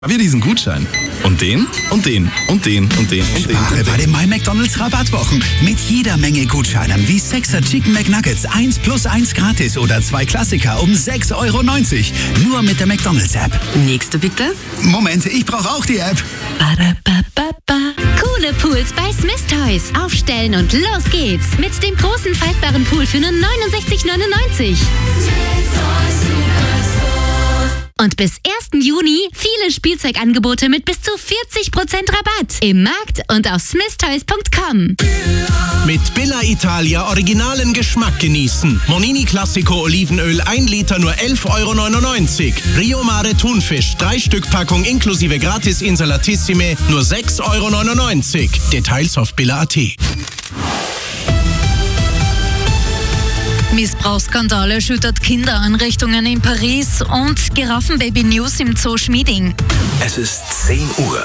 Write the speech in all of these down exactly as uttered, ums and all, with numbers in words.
Wir diesen Gutschein. Und den, und den, und den, und den, und den. Spare bei den My McDonald's Rabattwochen. Mit jeder Menge Gutscheinen wie sechser Chicken McNuggets eins plus eins gratis oder zwei Klassiker um sechs Euro neunzig. Nur mit der McDonald's App. Nächste bitte. Moment, ich brauche auch die App. Ba-da-ba-ba-ba. Coole Pools bei Smith Toys. Aufstellen und los geht's. Mit dem großen faltbaren Pool für nur neunundsechzig neunundneunzig. Und bis ersten Juni viele Spielzeugangebote mit bis zu vierzig Prozent Rabatt. Im Markt und auf smith toys punkt com. Mit Billa Italia originalen Geschmack genießen. Monini Classico Olivenöl ein Liter nur elf Euro neunundneunzig. Rio Mare Thunfisch drei Stück Packung inklusive Gratis Insalatissime nur sechs Euro neunundneunzig. Details auf billa punkt at. Missbrauchsskandal erschüttert Kindereinrichtungen in Paris und Giraffenbaby-News im Zoo Schmieding. Es ist zehn Uhr.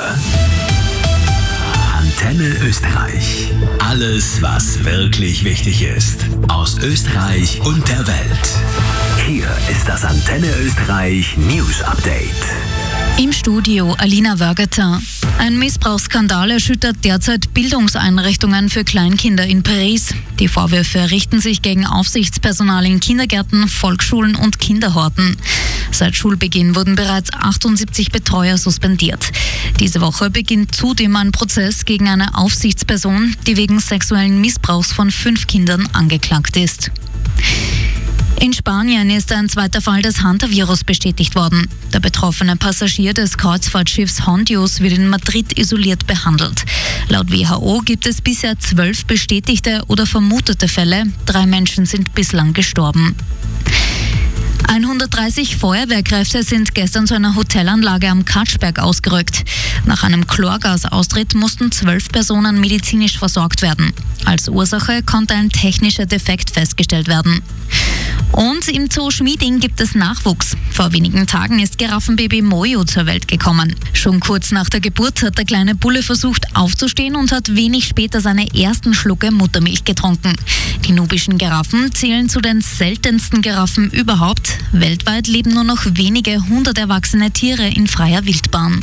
Antenne Österreich. Alles, was wirklich wichtig ist. Aus Österreich und der Welt. Hier ist das Antenne Österreich News Update. Im Studio Alina Wörgeter. Ein Missbrauchsskandal erschüttert derzeit Bildungseinrichtungen für Kleinkinder in Paris. Die Vorwürfe richten sich gegen Aufsichtspersonal in Kindergärten, Volksschulen und Kinderhorten. Seit Schulbeginn wurden bereits achtundsiebzig Betreuer suspendiert. Diese Woche beginnt zudem ein Prozess gegen eine Aufsichtsperson, die wegen sexuellen Missbrauchs von fünf Kindern angeklagt ist. In Spanien ist ein zweiter Fall des Hantavirus bestätigt worden. Der betroffene Passagier des Kreuzfahrtschiffs Hondius wird in Madrid isoliert behandelt. Laut W H O gibt es bisher zwölf bestätigte oder vermutete Fälle. Drei Menschen sind bislang gestorben. hundertdreißig Feuerwehrkräfte sind gestern zu einer Hotelanlage am Katschberg ausgerückt. Nach einem Chlorgasaustritt mussten zwölf Personen medizinisch versorgt werden. Als Ursache konnte ein technischer Defekt festgestellt werden. Und im Zoo Schmieding gibt es Nachwuchs. Vor wenigen Tagen ist Giraffenbaby Mojo zur Welt gekommen. Schon kurz nach der Geburt hat der kleine Bulle versucht aufzustehen und hat wenig später seine ersten Schlucke Muttermilch getrunken. Die nubischen Giraffen zählen zu den seltensten Giraffen überhaupt. Weltweit leben nur noch wenige hundert erwachsene Tiere in freier Wildbahn.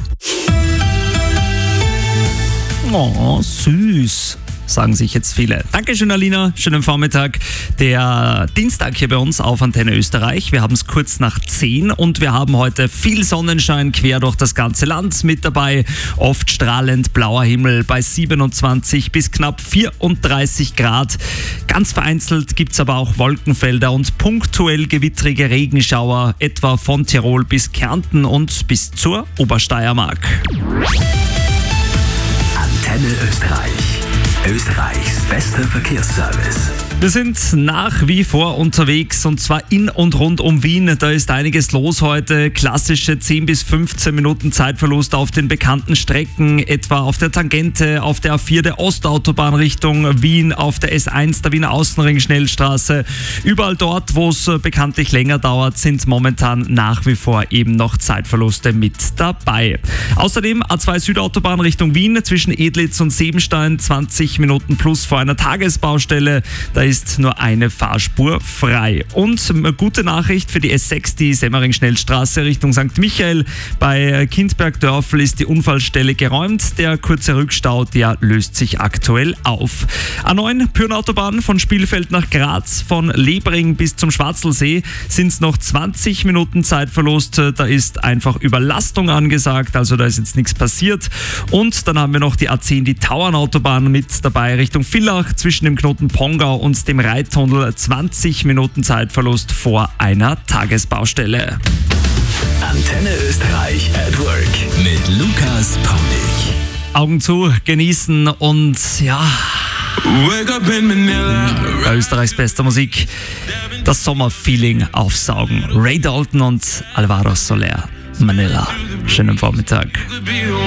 Oh, süß, sagen sich jetzt viele. Dankeschön, Alina. Schönen Vormittag. Der Dienstag hier bei uns auf Antenne Österreich. Wir haben es kurz nach zehn und wir haben heute viel Sonnenschein quer durch das ganze Land mit dabei. Oft strahlend blauer Himmel bei siebenundzwanzig bis knapp vierunddreißig Grad. Ganz vereinzelt gibt es aber auch Wolkenfelder und punktuell gewittrige Regenschauer, etwa von Tirol bis Kärnten und bis zur Obersteiermark. Antenne Österreich. Österreichs bester Verkehrsservice. Wir sind nach wie vor unterwegs und zwar in und rund um Wien. Da ist einiges los heute. Klassische zehn bis fünfzehn Minuten Zeitverlust auf den bekannten Strecken, etwa auf der Tangente, auf der A vier der Ostautobahn Richtung Wien, auf der S eins der Wiener Außenring-Schnellstraße. Überall dort, wo es bekanntlich länger dauert, sind momentan nach wie vor eben noch Zeitverluste mit dabei. Außerdem A zwei Südautobahn Richtung Wien zwischen Edlitz und Sebenstein, zwanzig Minuten plus vor einer Tagesbaustelle. Da ist nur eine Fahrspur frei. Und eine gute Nachricht für die S sechs, die Semmering-Schnellstraße Richtung Sankt Michael. Bei Kindberg-Dörfl ist die Unfallstelle geräumt. Der kurze Rückstau, der löst sich aktuell auf. A neun Pyrnautobahn von Spielfeld nach Graz, von Lebring bis zum Schwarzelsee sind es noch zwanzig Minuten Zeitverlust. Da ist einfach Überlastung angesagt, also da ist jetzt nichts passiert. Und dann haben wir noch die A zehn, die Tauernautobahn mit dabei Richtung Villach zwischen dem Knoten Pongau und dem Reittunnel, zwanzig Minuten Zeitverlust vor einer Tagesbaustelle. Antenne Österreich at Work mit Lukas Paulik. Augen zu, genießen und ja, bei Österreichs bester Musik das Sommerfeeling aufsaugen. Ray Dalton und Alvaro Soler, Manila. Schönen Vormittag.